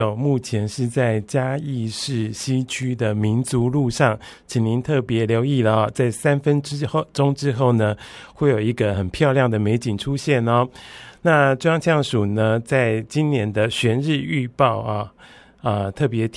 目前是在嘉义市西区的民族路上，请您特别留意了在3分钟之后呢，会有一个很漂亮的美景出现哦。那中央气象署呢，在今年的旋日预报特别